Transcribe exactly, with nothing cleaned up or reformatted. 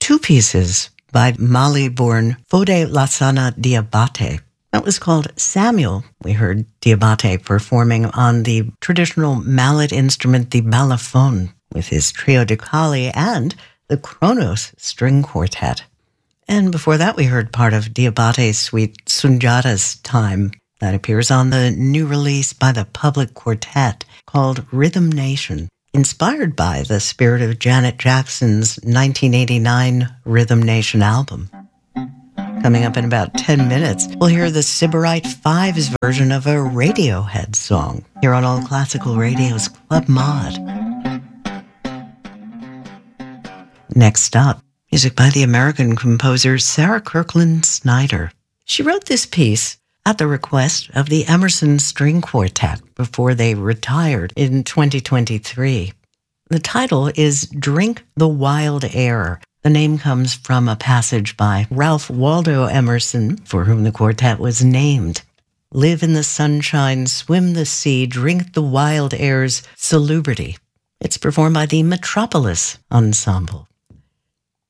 two pieces by Mali-born Fode Lassana Diabate. That was called Samuel. We heard Diabate performing on the traditional mallet instrument, the balafon, with his trio de Cali and the Kronos string quartet. And before that, we heard part of Diabate's suite, Sunjata's Time. That appears on the new release by the Public Quartet called Rhythm Nation, inspired by the spirit of Janet Jackson's nineteen eighty-nine Rhythm Nation album. Coming up in about ten minutes, we'll hear the Sybarite Five's version of a Radiohead song here on All Classical Radio's Club Mod. Next up, music by the American composer Sarah Kirkland Snyder. She wrote this piece at the request of the Emerson String Quartet before they retired in twenty twenty-three. The title is Drink the Wild Air. The name comes from a passage by Ralph Waldo Emerson, for whom the quartet was named. Live in the sunshine, swim the sea, drink the wild air's salubrity. It's performed by the Metropolis Ensemble.